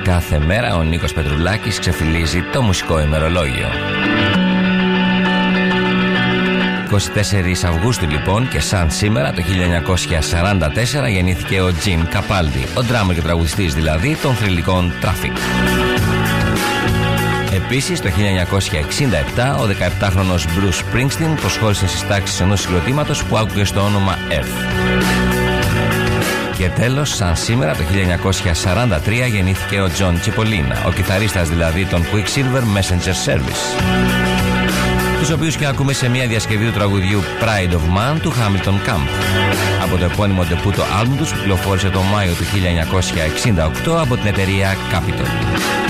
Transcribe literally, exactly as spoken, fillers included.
κάθε μέρα ο Νίκος Πετρουλάκης ξεφυλίζει το μουσικό ημερολόγιο. είκοσι τέσσερις Αυγούστου λοιπόν και σαν σήμερα το χίλια εννιακόσια σαράντα τέσσερα γεννήθηκε ο Jim Capaldi, ο ντράμερ και τραγουδιστής δηλαδή των θρυλικών Traffic. Επίσης το χίλια εννιακόσια εξήντα επτά ο δεκαεπτάχρονος Bruce Springsteen προσχώρησε στις τάξεις ενός συγκροτήματος που άκουγε στο όνομα Earth. Και τέλος, σαν σήμερα το χίλια εννιακόσια σαράντα τρία γεννήθηκε ο John Cipollina, ο κιθαρίστας δηλαδή των Quicksilver Messenger Service, τους οποίους και ακούμε σε μια διασκευή του τραγουδιού Pride of Man του Hamilton Camp, από το επώνυμο ντεπούτο άλμπουμ τους που κυκλοφόρησε τον Μάιο του χίλια εννιακόσια εξήντα οκτώ από την εταιρεία Capitol.